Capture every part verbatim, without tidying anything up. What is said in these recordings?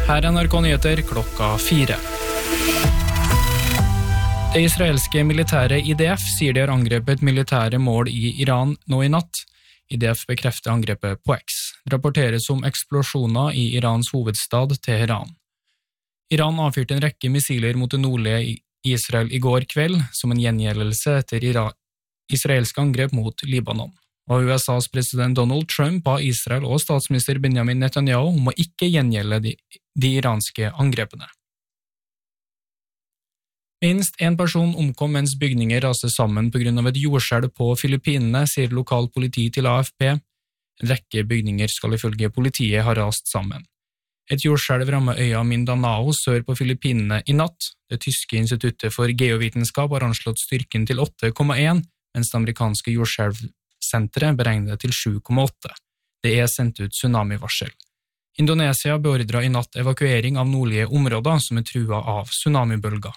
Her er N R K Nyheter klokka fire. Det israelske militære I D F sier de har angrepet militære mål I Iran nå I natt. I D F bekrefter angrepet på X. Det rapporteres om eksplosjoner I Irans hovedstad Teheran. Iran avfyrte en rekke missiler mot det nordlige Israel I går kveld, som en gjengjeldelse etter Ira- israelske angrep mot Libanon. Og USAs president Donald Trump ba Israel og statsminister Benjamin Netanyahu om å ikke gjengjelde de, de iranske angrepene. Minst en person omkom mens bygninger raste sammen på grunn av et jordskjelv på Filippinene, sier lokal politi til A F P. En rekke bygninger skal ifølge politiet ha rast sammen. Et jordskjelv rammet øya Mindanao sør på Filippinene I natt. Det tyske instituttet for geovitenskap har anslått styrken til åtte komma en, mens det amerikanske jordskjelvsenteret beregner det til sju komma åtte. Det er sendt ut tsunamivarsel. Indonesia beordret I natt evakuering av nordlige områder som er truet av tsunamibølger.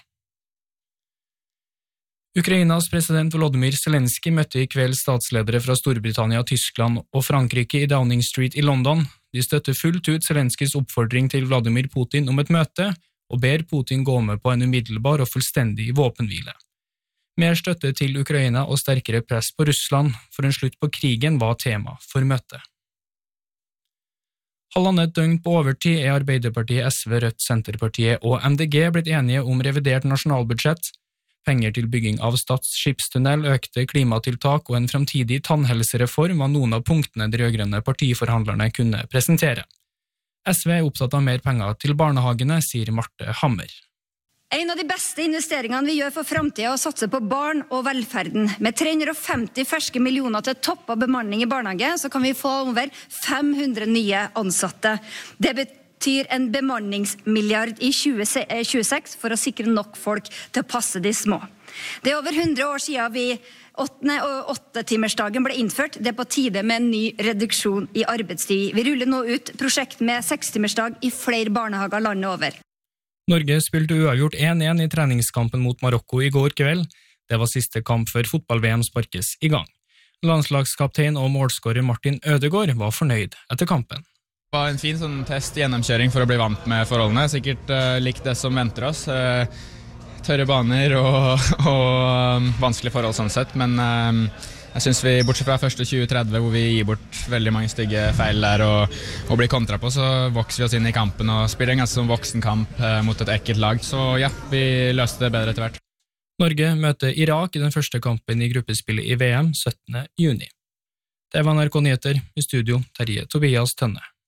Ukrainas president Volodymyr Zelensky møtte I kveld statsledere fra Storbritannia, Tyskland og Frankrike I Downing Street I London. De støtter fullt ut Zelenskys oppfordring til Vladimir Putin om et møte, og ber Putin gå med på en umiddelbar og fullstendig våpenhvile. Mer støtte til Ukraina og sterkere press på Russland for en slutt på krigen var tema for møtet. Halvannet døgn på overtid er Arbeiderpartiet, S V, Rødt, Senterpartiet og M D G blitt enige om revidert nasjonalbudsjett. Penger til bygging av Stad skipstunnel, økte klimatiltak og en fremtidig tannhelsereform var noen av punktene de rødgrønne partiforhandlerne kunne presentere. S V er opptatt av mer penger til barnehagene, sier Marte Hammer. En av de beste investeringene vi gjør for fremtiden er å satse på barn og velferden. Med tre hundre og femti ferske millioner til topp av bemanning I barnehage, så kan vi få over fem hundre nye ansatte. Det betyr en bemanningsmilliard I tjue tjueseks for å sikre nok folk til å passe de små. Det er over hundre år siden vi åtte-timersdagen ble innført. Det er på tide med en ny reduksjon I arbeidstid. Vi ruller nå ut prosjekt med seks-timersdag I flere barnehager landet over. Norge spilte uavgjort en en I treningskampen mot Marokko I går kveld. Det var siste kamp før fotball-V M sparkes I gang. Landslagskaptein og målskårer Martin Ødegaard var fornøyd etter kampen. Det var en fin sånn test gjennomkjøring for å bli vant med forholdene. Sikkert uh, likt det som venter oss. Uh, tørre baner og, og um, vanskelige forhold sånn sett. Men um, jeg synes vi, bortsett fra første tjue tretti, hvor vi gir bort veldig mange stygge feil der og, og blir kontra på, så vokser vi oss inn I kampen og spiller en ganske sånn voksen kamp uh, mot et ekkelt lag. Så ja, vi løste det bedre etter hvert. Norge møter Irak I den første kampen I gruppespillet I V M syttende juni. Det var N R K Nyheter, I studio Terje Tobias Tønne.